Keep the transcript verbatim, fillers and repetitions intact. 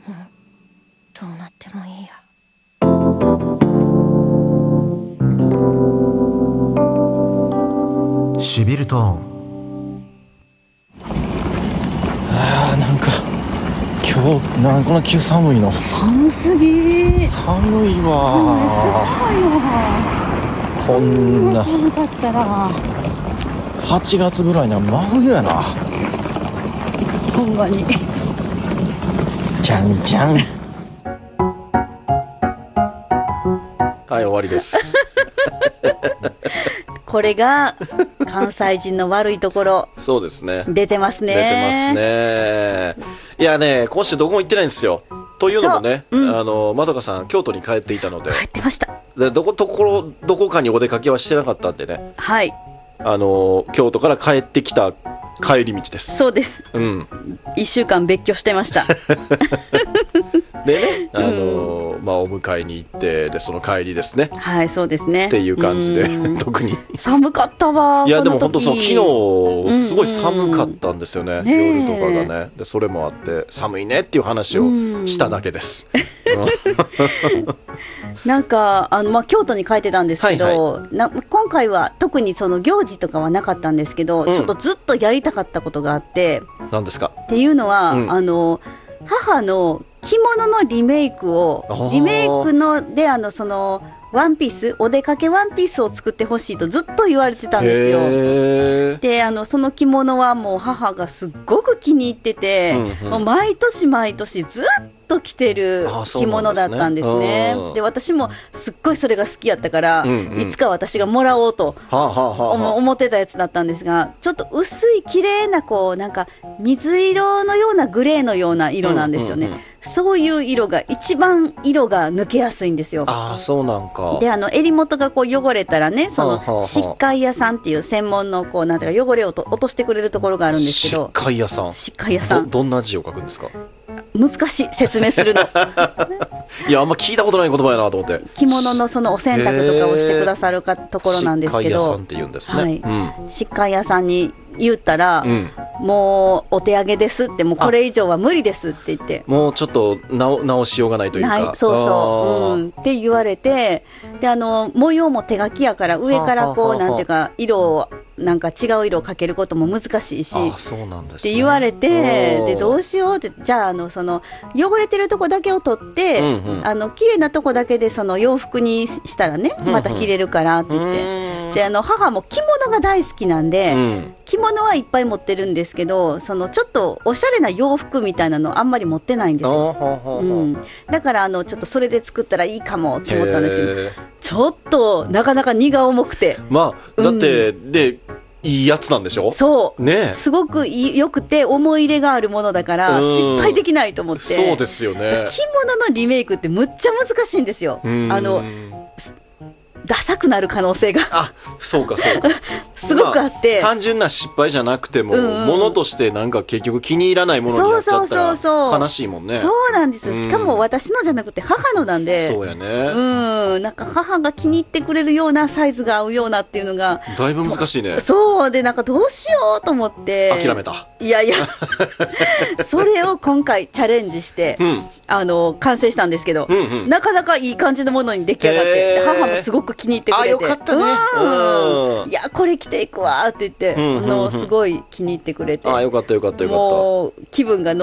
どうなってもいいや。 シビルトーン。 あーなんか今日なんこんな急寒いの。 寒すぎ。 寒いわ。 めっちゃ寒いわ。 こんな寒かったらはちがつぐらいな真冬やな。 ほんまに。 じゃんじゃん。はい、終わりですこれが関西人の悪いところ。 そうですね、 出てますね。 出てますね。いやね、今週どこも行ってないんですよ。というのもね、うん、あのまどかさん京都に帰っていたので。 帰ってました。でどこところどこかにお出かけはしてなかったんでね。 はい、 あの京都から帰ってきた帰り道です。 そうです、 うん、 いっしゅうかん別居してましたでね、あのーまあ、お迎えに行ってでその帰りですね。 はい、そうですねっていう感じで特に寒かったわ。 いやでも本当そう、昨日すごい寒かったんですよね、うんうん、夜とかがね。でそれもあって寒いねっていう話をしただけです、 なんかあの、まあ、京都に帰ってたんですけど、はいはい、な今回は特にその行事とかはなかったんですけど、うん、ちょっとずっとやりたかったことがあって。 何ですかっていうのは、うん、あの母の着物のリメイクをリメイクのであのそのワンピース、お出かけワンピースを作ってほしいとずっと言われてたんですよ。であのその着物はもう母がすっごく気に入ってて、うんうん、もう毎年毎年ずっと着てる着物だったんですね。で, で私もすっごいそれが好きやったから、うんうん、いつか私がもらおうと思ってたやつだったんですが、ちょっと薄い綺麗なこうなんか水色のようなグレーのような色なんですよね、うんうんうん。そういう色が一番色が抜けやすいんですよ。 ああ、そうなんか。 であの襟元がこう汚れたらね、その漆喰屋さんっていう専門のこうなんていうか汚れをと落としてくれるところがあるんですけど。 漆喰屋さん。 漆喰屋さん。 ど, どんな字を書くんですか。 難しい、説明するのいやあんま聞いたことない言葉やなと思って。 着物のそのお洗濯とかをしてくださるかところなんですけど、 漆喰屋さんって言うんですね、はい、 うん、漆喰屋さんに言ったら、うん、もうお手上げですって、もうこれ以上は無理ですって言って、 もうちょっと直, 直しようがないというか、ない、 そうそう、うん、って言われて、であの模様も手書きやから上からこうなんていうか色をなんか違う色をかけることも難しいし、 あ、そうなんですね、 って言われて、でどうしようって、じゃあ、あのその汚れてるとこだけを取って、うんうん、あの綺麗なとこだけでその洋服にしたらね、また着れるからって言って、うんうん、であの母も着物が大好きなんで、うん、着物はいっぱい持ってるんですけど、そのちょっとおしゃれな洋服みたいなのあんまり持ってないんですよ、うん、だからあのちょっとそれで作ったらいいかもと思ったんですけど、ちょっとなかなか荷が重くて、 まあだって、うん、でいいやつなんでしょ。 そう、 ね、 すごくよくて思い入れがあるものだから失敗できないと思って。 そうですよね。 着物のリメイクってむっちゃ難しいんですよ。あのダサくなる可能性が、 あ、そうかそうかすごくあって、 まあ、単純な失敗じゃなくても、うんうん、ものとしてなんか結局気に入らないものになっちゃったら悲しいもんね。 そうなんですよ、しかも私のじゃなくて母のなんで、 そうやね、 うん、なんか母が気に入ってくれるようなサイズが合うようなっていうのがだいぶ難しいね。 そうで、なんかどうしようと思って諦めた。 いやいやそれを今回チャレンジして、うん、あの完成したんですけど、うんうん、なかなかいい感じのものに出来上がって、母もすごく気に入ってくれて、 あ、よかったね、 うん、いやこれ着ていくわって言って、うんうんうん、あのすごい気に入ってくれて、 あ、よかったよかったよかった。 もう気分が